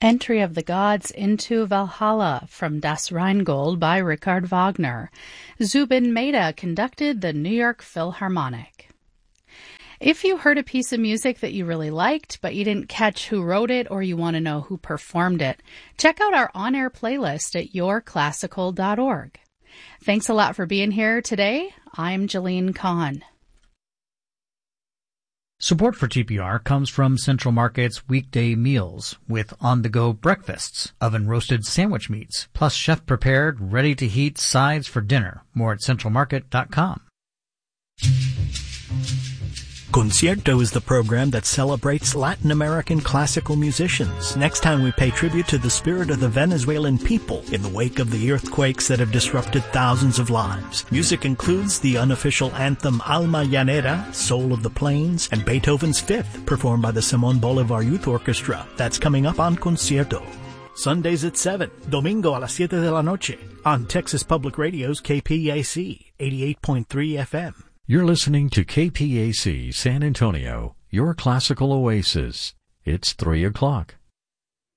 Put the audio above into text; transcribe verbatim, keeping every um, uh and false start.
Entry of the Gods into Valhalla from Das Rheingold by Richard Wagner. Zubin Mehta conducted the New York Philharmonic. If you heard a piece of music that you really liked, but you didn't catch who wrote it or you want to know who performed it, check out our on-air playlist at your classical dot org. Thanks a lot for being here today. I'm Jalene Kahn. Support for T P R comes from Central Market's weekday meals with on-the-go breakfasts, oven-roasted sandwich meats, plus chef-prepared, ready-to-heat sides for dinner. More at central market dot com. Concierto is the program that celebrates Latin American classical musicians. Next time we pay tribute to the spirit of the Venezuelan people in the wake of the earthquakes that have disrupted thousands of lives. Music includes the unofficial anthem Alma Llanera, Soul of the Plains, and Beethoven's Fifth, performed by the Simón Bolívar Youth Orchestra. That's coming up on Concierto. Sundays at seven, Domingo a las siete de la noche, on Texas Public Radio's K P A C, eighty-eight point three F M. You're listening to K P A C San Antonio, your classical oasis. It's three o'clock.